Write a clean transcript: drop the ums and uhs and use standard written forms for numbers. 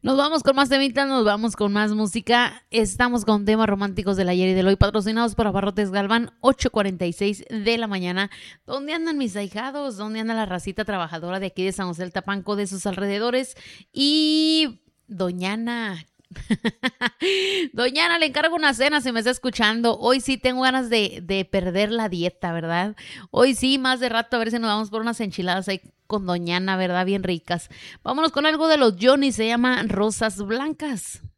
Nos vamos con más temitas, nos vamos con más música. Estamos con temas románticos del ayer y del hoy, patrocinados por Abarrotes Galván, 8:46 de la mañana. ¿Dónde andan mis ahijados? ¿Dónde anda la racita trabajadora de aquí de San José del Tapanco, de sus alrededores? Y Doñana. Doñana, le encargo una cena si me está escuchando. Hoy sí tengo ganas de perder la dieta, ¿verdad? Hoy sí, más de rato, a ver si nos vamos por unas enchiladas ahí con Doñana, ¿verdad? Bien ricas. Vámonos con algo de los Johnny, se llama Rosas Blancas.